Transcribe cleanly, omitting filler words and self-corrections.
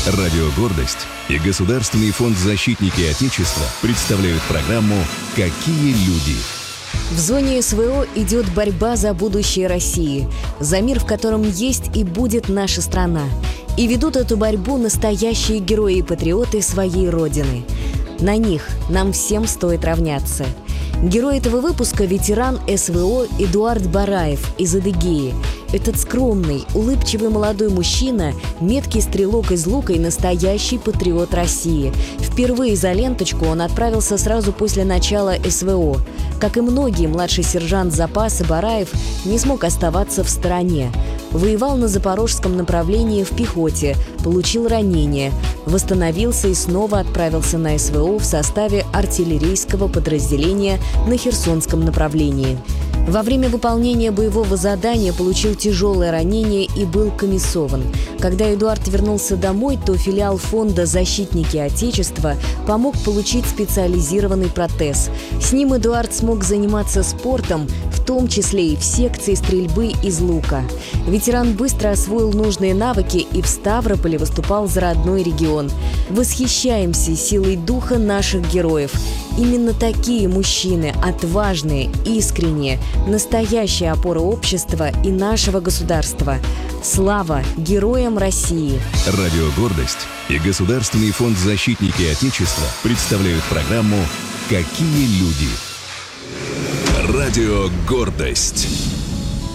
Радио «Гордость» и Государственный фонд «Защитники Отечества» представляют программу «Какие люди?». В зоне СВО идет борьба за будущее России, за мир, в котором есть и будет наша страна. И ведут эту борьбу настоящие герои и патриоты своей Родины. На них нам всем стоит равняться. Герой этого выпуска – ветеран СВО Эдуард Бараев из Адыгеи. Этот скромный, улыбчивый молодой мужчина, меткий стрелок из лука и настоящий патриот России. Впервые за ленточку он отправился сразу после начала СВО. Как и многие, младший сержант запаса Бараев не смог оставаться в стороне. Воевал на запорожском направлении в пехоте, получил ранение, восстановился и снова отправился на СВО в составе артиллерийского подразделения на Херсонском направлении. Во время выполнения боевого задания получил тяжелое ранение и был комиссован. Когда Эдуард вернулся домой, то филиал фонда «Защитники Отечества» помог получить специализированный протез. С ним Эдуард смог заниматься спортом, в том числе и в секции стрельбы из лука. Ветеран быстро освоил нужные навыки и в Ставрополе выступал за родной регион. Восхищаемся силой духа наших героев. Именно такие мужчины, отважные, искренние, настоящая опора общества и нашего государства. Слава героям России! Радио «Гордость» и Государственный фонд «Защитники Отечества» представляют программу «Какие люди?». Радио «Гордость».